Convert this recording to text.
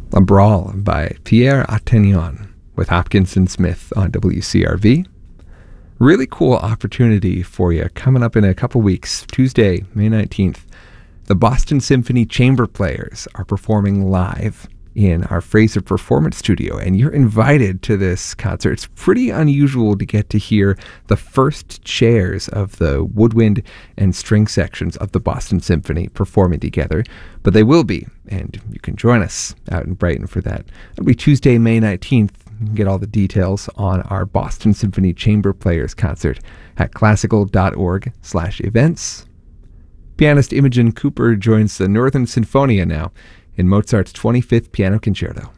A Brawl by Pierre Attignon with Hopkins and Smith on WCRV. Really cool opportunity for you coming up in a couple weeks. Tuesday, May 19th, the Boston Symphony Chamber Players are performing live in our Fraser Performance Studio, and you're invited to this concert. It's pretty unusual to get to hear the first chairs of the woodwind and string sections of the Boston Symphony performing together, but they will be, and you can join us out in Brighton for that. It'll be Tuesday, May 19th. You can get all the details on our Boston Symphony Chamber Players concert at classical.org/events. Pianist Imogen Cooper joins the Northern Sinfonia now in Mozart's 25th Piano Concerto.